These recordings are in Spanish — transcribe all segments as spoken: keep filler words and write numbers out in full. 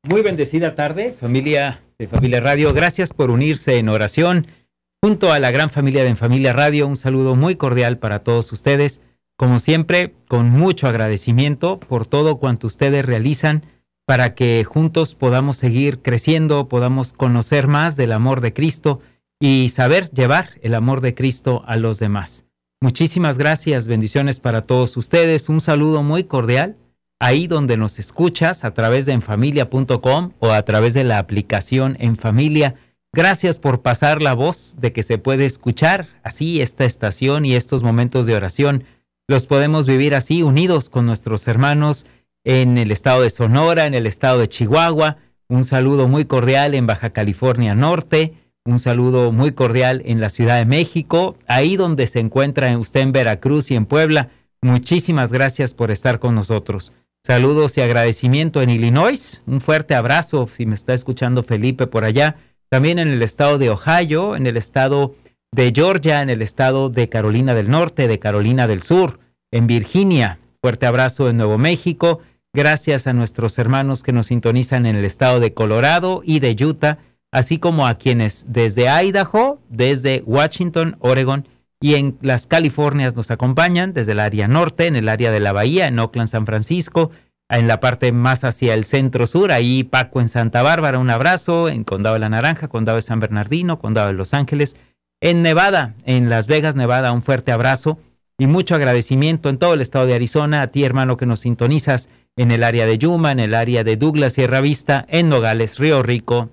Muy bendecida tarde, familia de Familia Radio. Gracias por unirse en oración junto a la gran familia de En Familia Radio. Un saludo muy cordial para todos ustedes. Como siempre, con mucho agradecimiento por todo cuanto ustedes realizan para que juntos podamos seguir creciendo, podamos conocer más del amor de Cristo y saber llevar el amor de Cristo a los demás. Muchísimas gracias, bendiciones para todos ustedes. Un saludo muy cordial ahí donde nos escuchas a través de enfamilia punto com o a través de la aplicación En Familia. Gracias por pasar la voz de que se puede escuchar así esta estación y estos momentos de oración. Los podemos vivir así, unidos con nuestros hermanos en el estado de Sonora, en el estado de Chihuahua. Un saludo muy cordial en Baja California Norte. Un saludo muy cordial en la Ciudad de México, ahí donde se encuentra usted en Veracruz y en Puebla. Muchísimas gracias por estar con nosotros. Saludos y agradecimiento en Illinois. Un fuerte abrazo si me está escuchando Felipe por allá. También en el estado de Ohio, en el estado de Georgia, en el estado de Carolina del Norte, de Carolina del Sur, en Virginia. Fuerte abrazo en Nuevo México. Gracias a nuestros hermanos que nos sintonizan en el estado de Colorado y de Utah, así como a quienes desde Idaho, desde Washington, Oregon y en las Californias nos acompañan, desde el área norte, en el área de la Bahía, en Oakland, San Francisco, en la parte más hacia el centro-sur, ahí Paco en Santa Bárbara, un abrazo, en Condado de la Naranja, Condado de San Bernardino, Condado de Los Ángeles, en Nevada, en Las Vegas, Nevada, un fuerte abrazo y mucho agradecimiento en todo el estado de Arizona, a ti hermano que nos sintonizas en el área de Yuma, en el área de Douglas, Sierra Vista, en Nogales, Río Rico,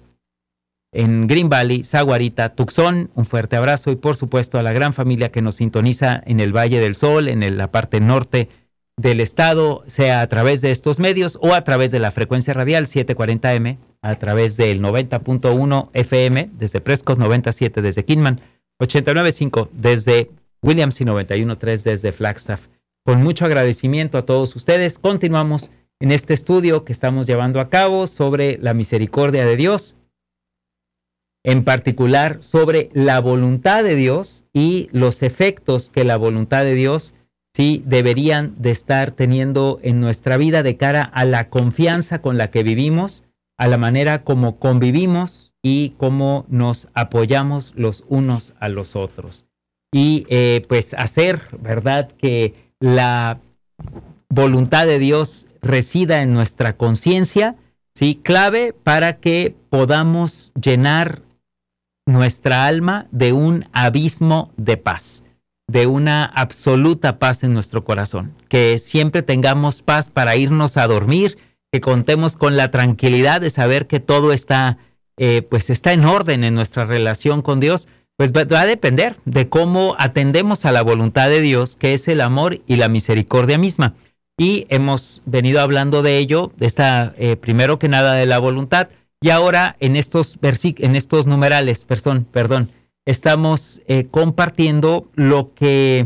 en Green Valley, Saguarita, Tucson, un fuerte abrazo y por supuesto a la gran familia que nos sintoniza en el Valle del Sol, en la parte norte del estado, sea a través de estos medios o a través de la frecuencia radial setecientos cuarenta eme, a través del noventa punto uno efe eme, desde Prescott, noventa punto siete desde Kingman, ochenta y nueve punto cinco desde Williams y noventa y uno punto tres desde Flagstaff. Con mucho agradecimiento a todos ustedes, continuamos en este estudio que estamos llevando a cabo sobre la misericordia de Dios, en particular sobre la voluntad de Dios y los efectos que la voluntad de Dios sí deberían de estar teniendo en nuestra vida de cara a la confianza con la que vivimos, a la manera como convivimos y cómo nos apoyamos los unos a los otros. Y eh, pues hacer, ¿verdad?, que la voluntad de Dios resida en nuestra conciencia, ¿sí?, clave para que podamos llenar nuestra alma de un abismo de paz, de una absoluta paz en nuestro corazón, que siempre tengamos paz para irnos a dormir, que contemos con la tranquilidad de saber que todo está, eh, pues está en orden en nuestra relación con Dios. Pues va a depender de cómo atendemos a la voluntad de Dios, que es el amor y la misericordia misma. Y hemos venido hablando de ello, de esta, eh, primero que nada de la voluntad. Y ahora en estos versic- en estos numerales, perdón, perdón, estamos eh, compartiendo lo que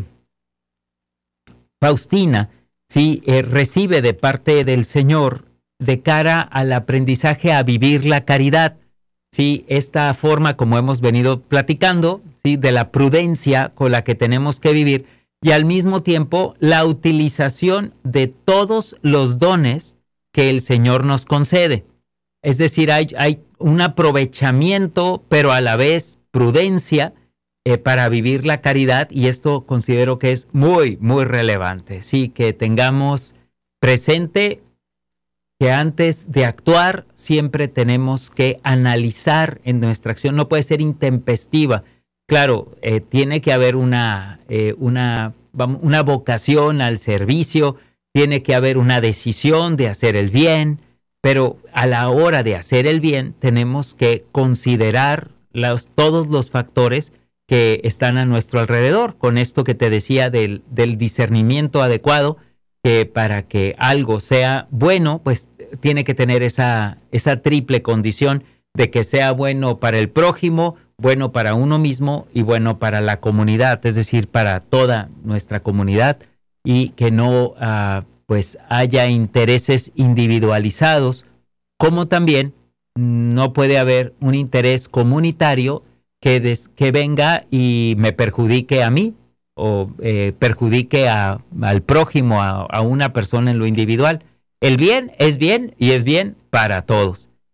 Faustina sí eh, recibe de parte del Señor de cara al aprendizaje a vivir la caridad. Sí, esta forma como hemos venido platicando, sí, de la prudencia con la que tenemos que vivir y al mismo tiempo la utilización de todos los dones que el Señor nos concede. Es decir, hay, hay un aprovechamiento, pero a la vez prudencia eh, para vivir la caridad, y esto considero que es muy, muy relevante. Sí, que tengamos presente que antes de actuar siempre tenemos que analizar en nuestra acción. No puede ser intempestiva. Claro, eh, tiene que haber una, eh, una, una vocación al servicio, tiene que haber una decisión de hacer el bien, pero a la hora de hacer el bien tenemos que considerar los, todos los factores que están a nuestro alrededor. Con esto que te decía del, del discernimiento adecuado, que para que algo sea bueno, pues tiene que tener esa, esa triple condición de que sea bueno para el prójimo, bueno para uno mismo y bueno para la comunidad, es decir, para toda nuestra comunidad, y que no uh, pues haya intereses individualizados, como también no puede haber un interés comunitario que, des, que venga y me perjudique a mí o eh, perjudique a, al prójimo, a, a una persona en lo individual. El bien es bien y es bien para todos.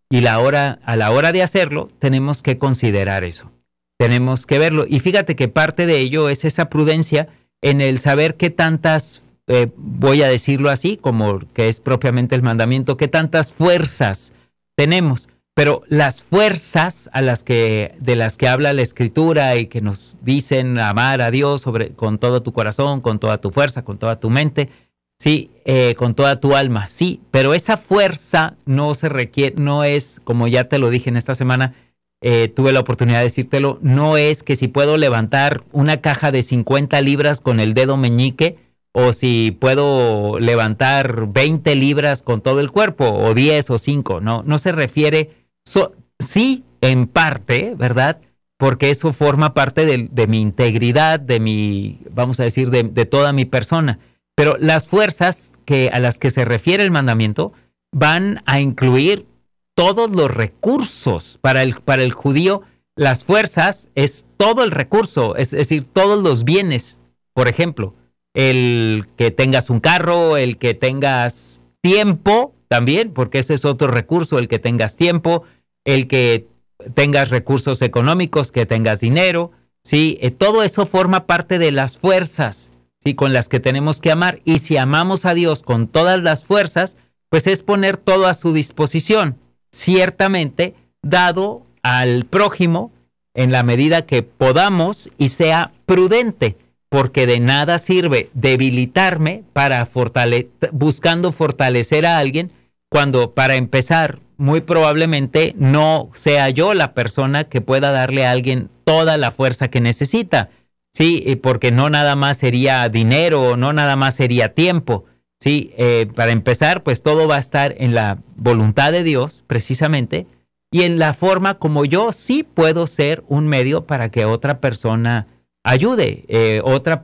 y la hora, a la hora de hacerlo tenemos que considerar eso, tenemos que verlo. Y fíjate que parte de ello es esa prudencia en el saber qué tantas, eh, voy a decirlo así, como que es propiamente el mandamiento, qué tantas fuerzas tenemos. Pero las fuerzas a las que, de las que habla la Escritura y que nos dicen amar a Dios sobre, con todo tu corazón, con toda tu fuerza, con toda tu mente, sí, eh, con toda tu alma, sí, pero esa fuerza no se requiere, no es, como ya te lo dije en esta semana, eh, tuve la oportunidad de decírtelo, no es que si puedo levantar una caja de cincuenta libras con el dedo meñique, o si puedo levantar veinte libras con todo el cuerpo, o diez o cinco, no, no se refiere. So, sí, en parte, ¿verdad? Porque eso forma parte de, de mi integridad, de mi, vamos a decir, de, de toda mi persona. Pero las fuerzas que, a las que se refiere el mandamiento van a incluir todos los recursos. Para el, para el judío, las fuerzas es todo el recurso, es, es decir, todos los bienes. Por ejemplo, el que tengas un carro, el que tengas tiempo, también, porque ese es otro recurso, el que tengas tiempo, el que tengas recursos económicos, que tengas dinero, ¿sí? Eh, todo eso forma parte de las fuerzas, ¿sí? Con las que tenemos que amar. Y si amamos a Dios con todas las fuerzas, pues es poner todo a su disposición, ciertamente dado al prójimo en la medida que podamos y sea prudente, porque de nada sirve debilitarme para fortale- buscando fortalecer a alguien, cuando para empezar muy probablemente no sea yo la persona que pueda darle a alguien toda la fuerza que necesita, sí, y porque no nada más sería dinero, no nada más sería tiempo, sí, eh, para empezar pues todo va a estar en la voluntad de Dios precisamente y en la forma como yo sí puedo ser un medio para que otra persona ayude, eh, otra